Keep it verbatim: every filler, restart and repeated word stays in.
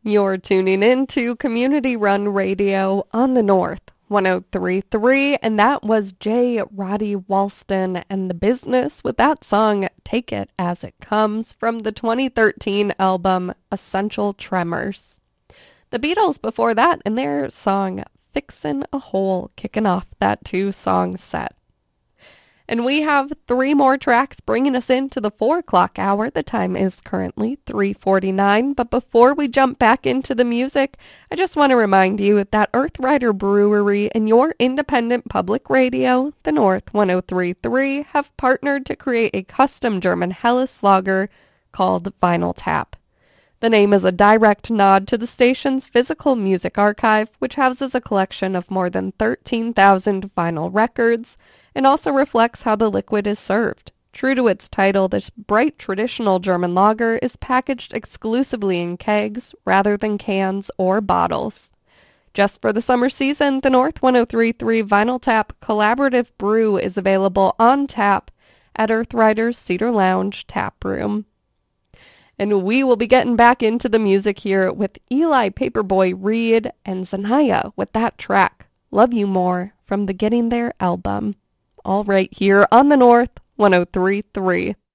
You're tuning in to Community Run Radio on the North one oh three point three, and that was J. Roddy Walston and The Business with that song, Take It As It Comes, from the twenty thirteen album Essential Tremors. The Beatles before that and their song Fixin' a Hole, kicking off that two-song set. And we have three more tracks bringing us into the four o'clock hour. The time is currently three forty-nine. But before we jump back into the music, I just want to remind you that Earthrider Brewery and your independent public radio, the North one oh three point three, have partnered to create a custom German Helles lager called Vinyl Tap. The name is a direct nod to the station's physical music archive, which houses a collection of more than thirteen thousand vinyl records, and also reflects how the liquid is served. True to its title, this bright traditional German lager is packaged exclusively in kegs rather than cans or bottles. Just for the summer season, the North one oh three point three Vinyl Tap Collaborative Brew is available on tap at Earthrider's Cedar Lounge Tap Room. And we will be getting back into the music here with Eli Paperboy Reed and Zanaya with that track, Love You More, from the Getting There album. All right here on the North one oh three point three.